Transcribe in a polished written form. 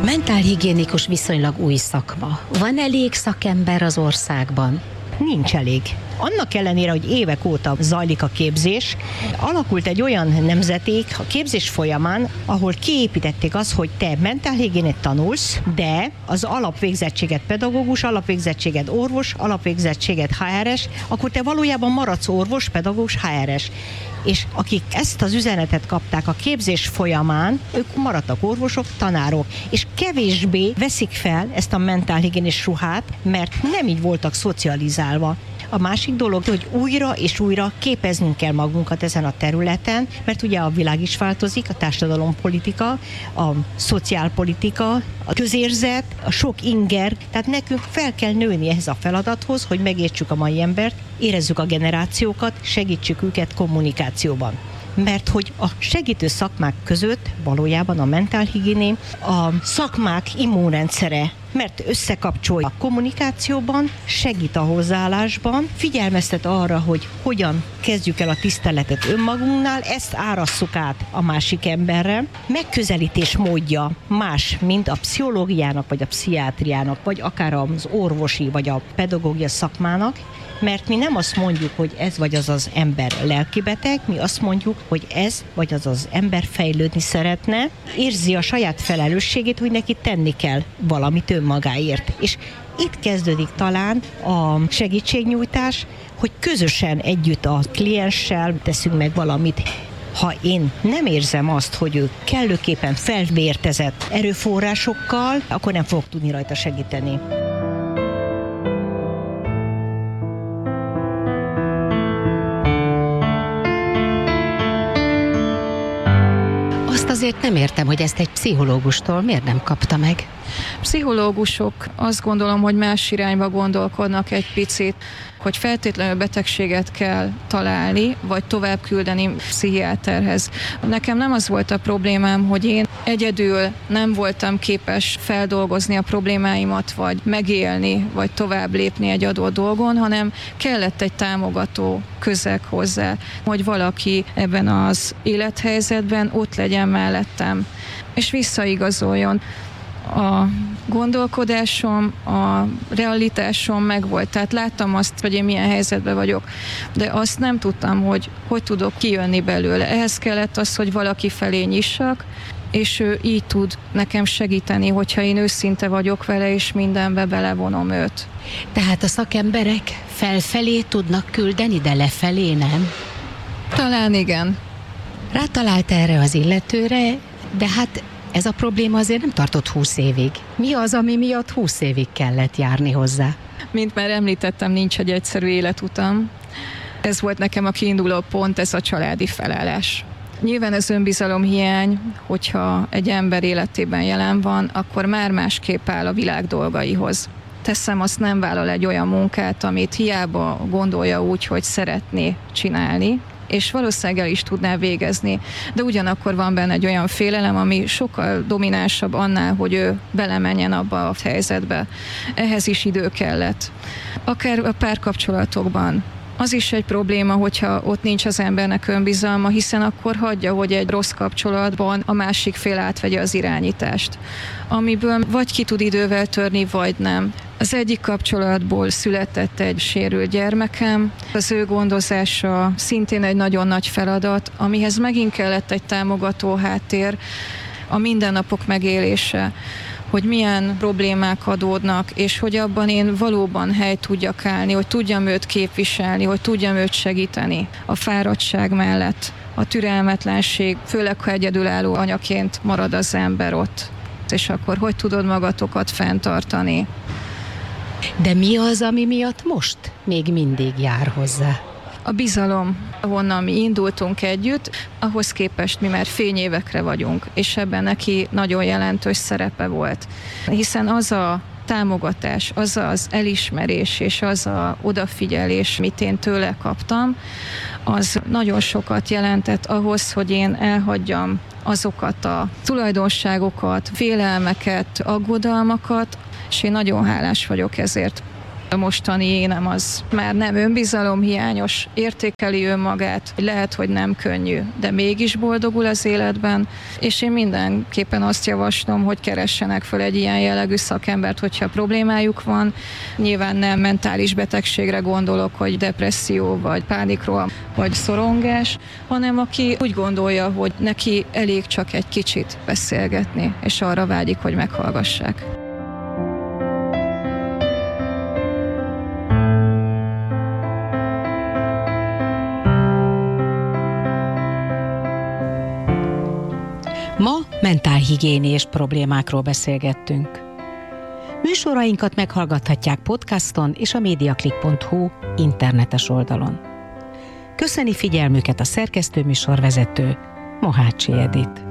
Mentálhigiénikus viszonylag új szakma. Van elég szakember az országban? Nincs elég. Annak ellenére, hogy évek óta zajlik a képzés, alakult egy olyan nemzeték a képzés folyamán, ahol kiépítették azt, hogy te mentálhigiénét tanulsz, de az alapvégzettséget pedagógus, alapvégzettséget orvos, alapvégzettséget HRS, akkor te valójában maradsz orvos, pedagógus, HRS. És akik ezt az üzenetet kapták a képzés folyamán, ők maradtak orvosok, tanárok, és kevésbé veszik fel ezt a mentálhigiénés ruhát, mert nem így voltak szocializálva. A másik dolog, hogy újra és újra képeznünk kell magunkat ezen a területen, mert ugye a világ is változik, a társadalompolitika, a szociálpolitika, a közérzet, a sok inger, tehát nekünk fel kell nőni ehhez a feladathoz, hogy megértsük a mai embert, érezzük a generációkat, segítsük őket kommunikációban. Mert hogy a segítő szakmák között valójában a mentálhigiéné a szakmák immunrendszere, mert összekapcsolja a kommunikációban, segít a hozzáállásban, figyelmeztet arra, hogy hogyan kezdjük el a tiszteletet önmagunknál, ezt árasszuk át a másik emberre. Megközelítés módja más, mint a pszichológiának, vagy a pszichiátriának, vagy akár az orvosi, vagy a pedagógia szakmának, mert mi nem azt mondjuk, hogy ez vagy az az ember lelkibeteg, mi azt mondjuk, hogy ez vagy az az ember fejlődni szeretne, érzi a saját felelősségét, hogy neki tenni kell valamit önmagáért. És itt kezdődik talán a segítségnyújtás, hogy közösen együtt a klienssel teszünk meg valamit. Ha én nem érzem azt, hogy ő kellőképpen felvértezett erőforrásokkal, akkor nem fogok tudni rajta segíteni. Azért nem értem, hogy ezt egy pszichológustól miért nem kapta meg. Pszichológusok azt gondolom, hogy más irányba gondolkodnak egy picit, hogy feltétlenül betegséget kell találni, vagy tovább küldeni pszichiáterhez. Nekem nem az volt a problémám, hogy én egyedül nem voltam képes feldolgozni a problémáimat, vagy megélni, vagy tovább lépni egy adott dolgon, hanem kellett egy támogató közeg hozzá, hogy valaki ebben az élethelyzetben ott legyen mellettem, és visszaigazoljon. A gondolkodásom, a realitásom megvolt, tehát láttam azt, hogy én milyen helyzetben vagyok, de azt nem tudtam, hogy tudok kijönni belőle. Ehhez kellett az, hogy valaki felé nyissak, és ő így tud nekem segíteni, hogyha én őszinte vagyok vele, és mindenbe belevonom őt. Tehát a szakemberek felfelé tudnak küldeni, de lefelé nem? Talán igen. Rátalált erre az illetőre, de hát ez a probléma azért nem tartott 20 évig. Mi az, ami miatt 20 évig kellett járni hozzá? Mint már említettem, nincs egy egyszerű életutam. Ez volt nekem a kiinduló pont, ez a családi felállás. Nyilván ez önbizalomhiány, hogyha egy ember életében jelen van, akkor már másképp áll a világ dolgaihoz. Teszem, azt nem vállal egy olyan munkát, amit hiába gondolja úgy, hogy szeretné csinálni, és valószínűleg el is tudná végezni. De ugyanakkor van benne egy olyan félelem, ami sokkal dominánsabb annál, hogy ő belemenjen abba a helyzetbe. Ehhez is idő kellett. Akár a párkapcsolatokban. Az is egy probléma, hogyha ott nincs az embernek önbizalma, hiszen akkor hagyja, hogy egy rossz kapcsolatban a másik fél átvegye az irányítást, amiből vagy ki tud idővel törni, vagy nem. Az egyik kapcsolatból született egy sérült gyermekem, az ő gondozása szintén egy nagyon nagy feladat, amihez megint kellett egy támogató háttér, a mindennapok megélése, hogy milyen problémák adódnak, és hogy abban én valóban helyt tudjak állni, hogy tudjam őt képviselni, hogy tudjam őt segíteni a fáradtság mellett. A türelmetlenség, főleg ha egyedülálló anyaként marad az ember ott. És akkor hogy tudod magatokat fenntartani? De mi az, ami miatt most még mindig jár hozzá? A bizalom, ahonnan mi indultunk együtt, ahhoz képest mi már fényévekre vagyunk, és ebben neki nagyon jelentős szerepe volt. Hiszen az a támogatás, az az elismerés és az a odafigyelés, mit én tőle kaptam, az nagyon sokat jelentett ahhoz, hogy én elhagyjam azokat a tulajdonságokat, félelmeket, aggodalmakat, és én nagyon hálás vagyok ezért. A mostani énem az már nem önbizalomhiányos, értékeli önmagát, lehet, hogy nem könnyű, de mégis boldogul az életben, és én mindenképpen azt javaslom, hogy keressenek fel egy ilyen jellegű szakembert, hogyha problémájuk van. Nyilván nem mentális betegségre gondolok, hogy depresszió, vagy pánikroham, vagy szorongás, hanem aki úgy gondolja, hogy neki elég csak egy kicsit beszélgetni, és arra vágyik, hogy meghallgassák. Ma mentálhigiéniás problémákról beszélgettünk. Műsorainkat meghallgathatják podcaston és a mediaclick.hu internetes oldalon. Köszöni figyelmüket a szerkesztő műsorvezető, Mohácsi Edit.